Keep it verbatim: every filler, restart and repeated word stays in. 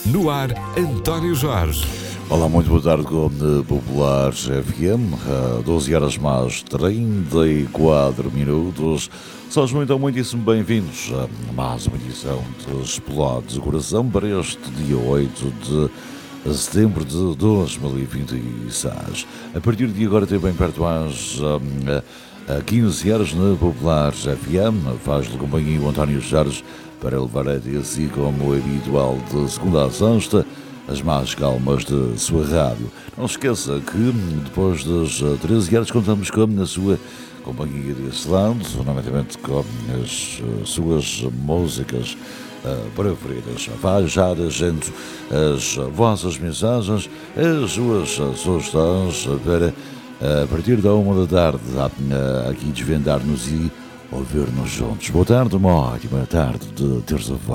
No ar, António Jorge. Olá, muito boa tarde com a Popular F M, doze horas mais trinta e quatro minutos. Sejam então muitíssimo bem-vindos a mais uma edição de Explodes do Coração para este dia oito de setembro de dois mil e vinte e seis. A partir de agora, também perto às um, quinze horas na Popular F M, faz-lhe companhia o António Jorge para levar a si, como é habitual, de segunda a sexta, as mais calmas de sua rádio. Não se esqueça que depois das treze horas contamos com a sua companhia desse lado, nomeadamente com as suas músicas uh, preferidas. Vai já agendo as vossas mensagens, as suas sugestões para, uh, a partir da uma da tarde, uh, aqui desvendar-nos e ouvir-nos juntos. Boa tarde, uma ótima tarde de terça-feira.